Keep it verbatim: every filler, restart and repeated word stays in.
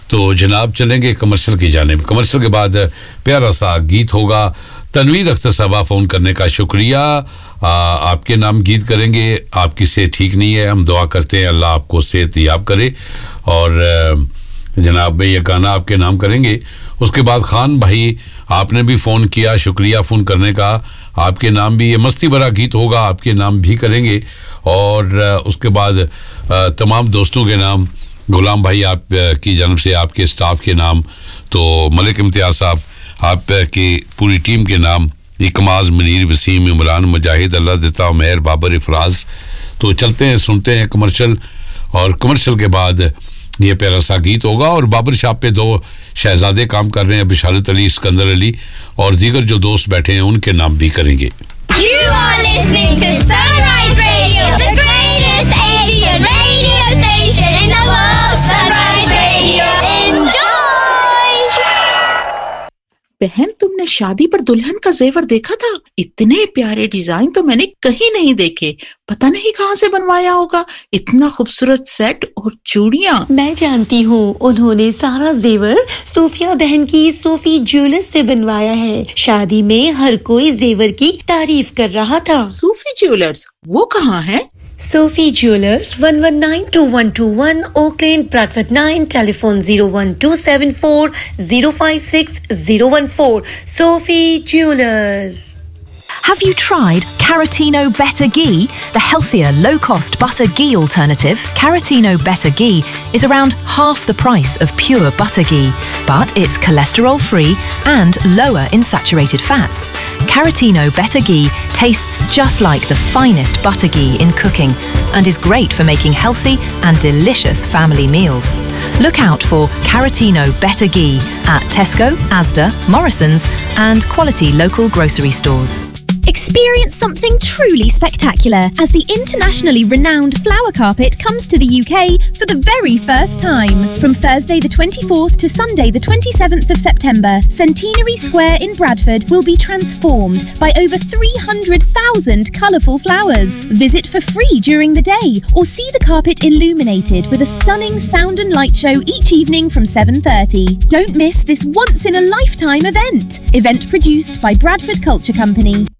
तो जनाब चलेंगे कमर्शियल की जानिब। कमर्शियल के बाद प्यारा सा गीत होगा। तनवीर अख्तर साहबा फ़ोन करने का शुक्रिया। आ, आपके नाम गीत करेंगे। आपकी सेहत ठीक नहीं है, हम दुआ करते हैं अल्लाह आपको सेहत याब करे। और जनाब भाई ये गाना आपके नाम करेंगे। उसके बाद खान भाई आपने भी फ़ोन किया, शुक्रिया फ़ोन करने का। आपके नाम भी ये मस्ती भरा गीत होगा, आपके नाम भी करेंगे। और उसके बाद तमाम दोस्तों के नाम, गुलाम भाई आप की जानिब से, आपके स्टाफ के नाम, तो मलिक इम्तियाज़ साहब आपकी पूरी टीम के नाम, इकमाज, मनीर, वसीम, इमरान, मुजाहिद, अल्लाह देता, मेहर, बाबर, इफराज। तो चलते हैं, सुनते हैं कमर्शियल, और कमर्शियल के बाद ये प्यारा सा गीत होगा। और बाबर शॉप पे दो शहजादे काम कर रहे हैं, बिशारत अली, सिकंदर अली, और दीगर जो दोस्त बैठे हैं उनके नाम भी करेंगे। You are listening to Sunrise Radio, the greatest Asian radio station in the world. Sunrise Radio, enjoy! बहन, तुमने शादी पर दुल्हन का जेवर देखा था? इतने प्यारे डिजाइन तो मैंने कहीं नहीं देखे। पता नहीं कहाँ से बनवाया होगा। इतना खूबसूरत सेट और चूड़ियाँ। मैं जानती हूँ, उन्होंने सारा जेवर सोफिया बहन की सोफी ज्वेलर्स से बनवाया है। शादी में हर कोई जेवर की तारीफ कर रहा था। सोफी ज्वेलर्स, वो कहाँ है? Sophie Jewelers, one one nine two one two one, Oak Lane, Bradford nine, telephone zero one two seven four zero five six zero one four. Sophie Jewelers. Have you tried Caratino Better Ghee, the healthier, low-cost butter ghee alternative? Caratino Better Ghee is around half the price of pure butter ghee, but it's cholesterol-free and lower in saturated fats. Caratino Better Ghee tastes just like the finest butter ghee in cooking and is great for making healthy and delicious family meals. Look out for Caratino Better Ghee at Tesco, Asda, Morrison's and quality local grocery stores. Experience something truly spectacular as the internationally renowned Flower Carpet comes to the U K for the very first time. From Thursday the twenty-fourth to Sunday the twenty-seventh of September, Centenary Square in Bradford will be transformed by over three hundred thousand colourful flowers. Visit for free during the day or see the carpet illuminated with a stunning sound and light show each evening from seven thirty. Don't miss this once-in-a-lifetime event. Event produced by Bradford Culture Company.